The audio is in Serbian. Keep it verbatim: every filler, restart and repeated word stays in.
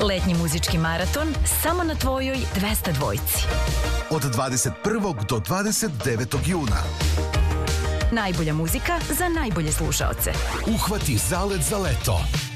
Letnji muzički maraton samo na tvojoj dvesta dvojci. Od dvadeset prvog do dvadeset devetog juna. Najbolja muzika za najbolje slušaoce. Uhvati zalet za leto.